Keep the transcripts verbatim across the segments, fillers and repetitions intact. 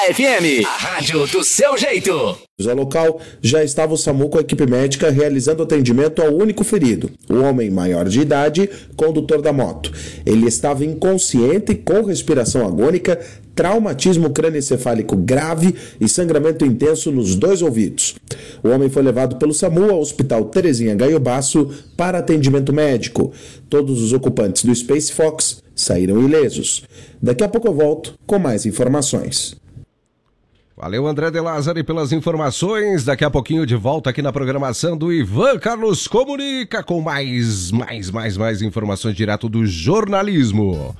F M, a rádio do seu jeito. No local, já estava o SAMU com a equipe médica realizando atendimento ao único ferido, o homem maior de idade, condutor da moto. Ele estava inconsciente, com respiração agônica, traumatismo crânioencefálico grave e sangramento intenso nos dois ouvidos. O homem foi levado pelo SAMU ao Hospital Terezinha Gaiobasso para atendimento médico. Todos os ocupantes do Space Fox saíram ilesos. Daqui a pouco eu volto com mais informações. Valeu, André de Lázari, pelas informações. Daqui a pouquinho de volta aqui na programação do Ivan Carlos Comunica com mais, mais, mais, mais informações direto do jornalismo.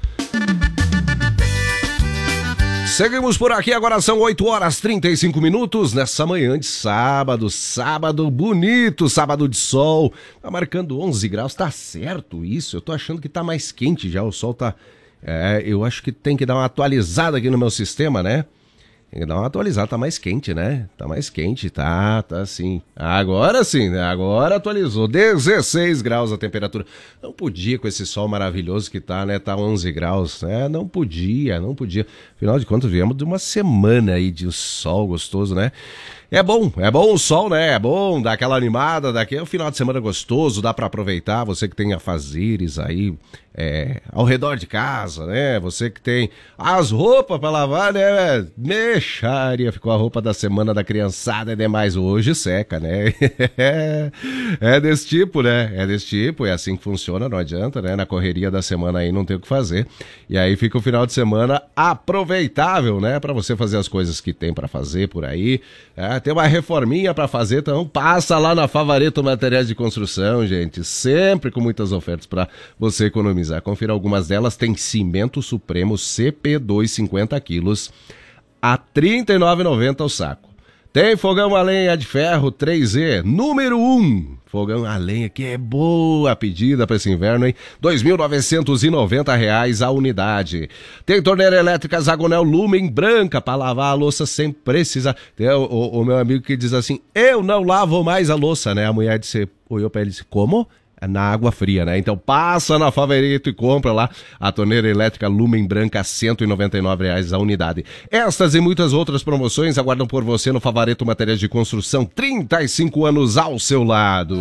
Seguimos por aqui, agora são oito horas e trinta e cinco minutos, nessa manhã de sábado, sábado bonito, sábado de sol, tá marcando onze graus, tá certo isso? Eu tô achando que tá mais quente já, o sol tá, é, eu acho que tem que dar uma atualizada aqui no meu sistema, né? Tem que dar uma atualizada, tá mais quente, né? Tá mais quente, tá, tá sim. Agora sim, né? Agora atualizou. dezesseis graus a temperatura. Não podia com esse sol maravilhoso que tá, né? Tá onze graus, né? Não podia, não podia. Afinal de contas, viemos de uma semana aí de sol gostoso, né? É bom, é bom o sol, né? É bom, dá aquela animada, daqui é um final de semana gostoso, dá pra aproveitar, você que tem afazeres aí é, ao redor de casa, né? Você que tem as roupas pra lavar, né? Mexaria, ficou a roupa da semana da criançada e demais, hoje seca, né? É desse tipo, né? É desse tipo, é assim que funciona, não adianta, né? Na correria da semana aí não tem o que fazer. E aí fica o final de semana aproveitável, né? Pra você fazer as coisas que tem pra fazer por aí, é, tem uma reforminha pra fazer, então passa lá na Favareto Materiais de Construção, gente, sempre com muitas ofertas pra você economizar. Confira algumas delas, tem cimento supremo C P dois cinquenta quilos a trinta e nove reais e noventa centavos o saco. Tem fogão a lenha de ferro três E, número um. Fogão a lenha que é boa pedida para esse inverno, hein? dois mil novecentos e noventa reais a unidade. Tem torneira elétrica Zagonel Lumen branca para lavar a louça sem precisar. Tem o, o, o meu amigo que diz assim, eu não lavo mais a louça, né? A mulher disse, olhou para ele e disse, como? Na água fria, né? Então passa na Favareto e compra lá a torneira elétrica Lumen branca a cento e noventa e nove reais a unidade. Estas e muitas outras promoções aguardam por você no Favareto Materiais de Construção, trinta e cinco anos ao seu lado.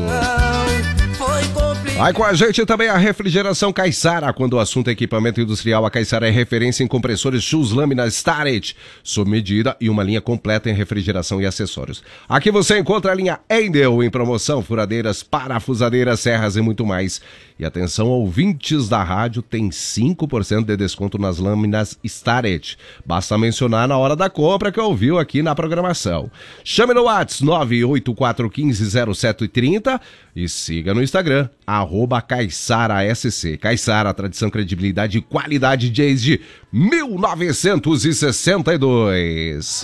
Vai com a gente também a refrigeração Caissara. Quando o assunto é equipamento industrial, a Caissara é referência em compressores Schulz lâminas Starrett, sob medida e uma linha completa em refrigeração e acessórios. Aqui você encontra a linha Endel em promoção, furadeiras, parafusadeiras, serras e muito mais. E atenção, ouvintes da rádio, tem cinco por cento de desconto nas lâminas Starrett. Basta mencionar na hora da compra que ouviu aqui na programação. Chame no WhatsApp nove oito quatro um cinco zero sete três zero e siga no Instagram, arroba Caissara S C. Caissara, tradição, credibilidade e qualidade desde mil novecentos e sessenta e dois.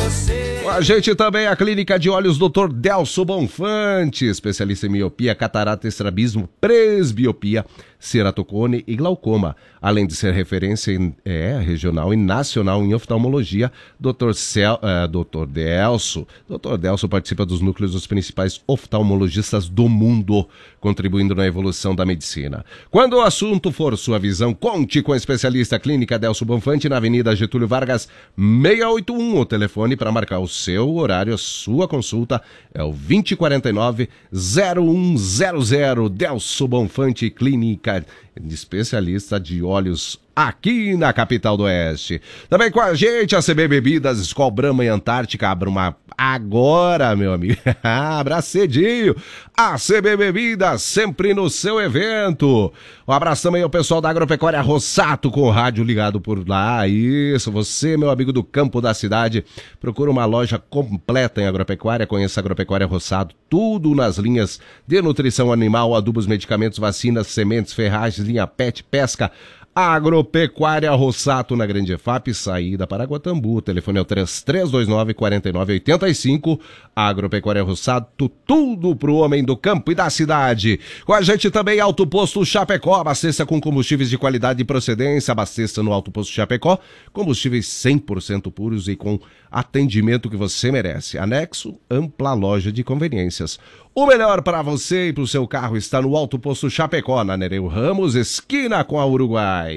Com a gente também a Clínica de Olhos doutor Delso Bonfante, especialista em miopia, catarata, estrabismo, presbiopia, ceratocone e glaucoma. Além de ser referência em, é, regional e nacional em oftalmologia, doutor Cel, uh, doutor Delso. doutor Delso participa dos núcleos dos principais oftalmologistas do mundo, contribuindo na evolução da medicina. Quando o assunto for sua visão, conte com a especialista Clínica Delso Bonfante na Avenida Getúlio Vargas, seiscentos e oitenta e um. O telefone para marcar o seu horário, a sua consulta é o vinte e quarenta e nove, zero um zero zero. Delso Bonfante Clínica, especialista de olhos aqui na capital do Oeste. Também com a gente a C B Bebidas, Skol Brahma e Antártica. Abra uma agora, meu amigo. Abra cedinho. A C B Bebidas, sempre no seu evento. Um abraço também ao pessoal da Agropecuária Rossato, com o rádio ligado por lá. Isso, você, meu amigo do campo da cidade, procura uma loja completa em agropecuária. Conheça a Agropecuária Rossato. Tudo nas linhas de nutrição animal, adubos, medicamentos, vacinas, sementes, ferragens, linha pet, pesca. Agropecuária Rossato, na Grande EFAP, saída para Guatambu. O telefone é o três três dois nove, quatro nove oito cinco. Agropecuária Rossato, tudo pro homem do campo e da cidade. Com a gente também Alto Posto Chapecó, abasteça com combustíveis de qualidade e procedência. Abasteça no Alto Posto Chapecó, combustíveis cem por cento puros e com atendimento que você merece. Anexo, ampla loja de conveniências. O melhor para você e para o seu carro está no Alto Posto Chapecó, na Nereu Ramos, esquina com a Uruguai.